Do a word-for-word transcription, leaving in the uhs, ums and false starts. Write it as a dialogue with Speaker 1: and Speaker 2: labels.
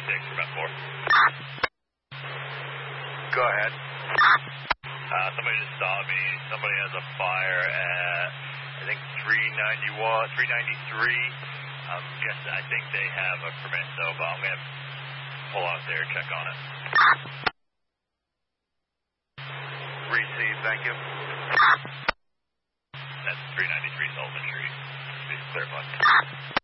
Speaker 1: six, prevent four.
Speaker 2: Go ahead.
Speaker 1: Uh, somebody just saw me. Somebody has a fire at, I think, three ninety-one, three ninety-three. Um, yes, I think they have a permit, though, but I'm going to pull out there and check on it.
Speaker 2: Receive, thank you.
Speaker 1: That's three ninety-three Sullivan Street, to be clarified.